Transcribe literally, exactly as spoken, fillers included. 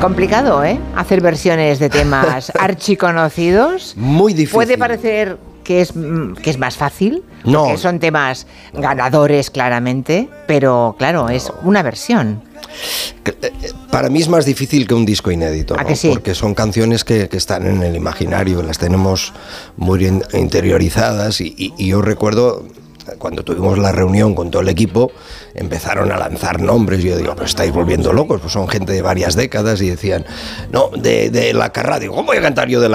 Complicado, ¿eh? Hacer versiones de temas archiconocidos. Muy difícil. Puede parecer que es, que es más fácil, no. porque son temas ganadores claramente, pero claro, es no. una versión. Para mí es más difícil que un disco inédito, ¿no? ¿A que sí? Porque son canciones que, que están en el imaginario, las tenemos muy interiorizadas y, y, y yo recuerdo cuando tuvimos la reunión con todo el equipo, empezaron a lanzar nombres y yo digo, pues estáis volviendo locos, pues son gente de varias décadas y decían, no, de, de la Carrá, digo, ¿cómo voy a cantar yo de la